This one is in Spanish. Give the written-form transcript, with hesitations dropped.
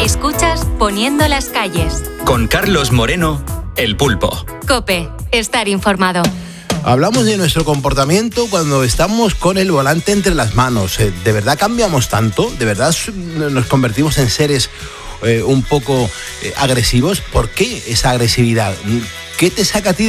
Escuchas Poniendo las calles. Con Carlos Moreno, El Pulpo. COPE. Estar informado. Hablamos de nuestro comportamiento cuando estamos con el volante entre las manos. ¿De verdad cambiamos tanto? ¿De verdad nos convertimos en seres un poco agresivos? ¿Por qué esa agresividad? ¿Qué te saca a ti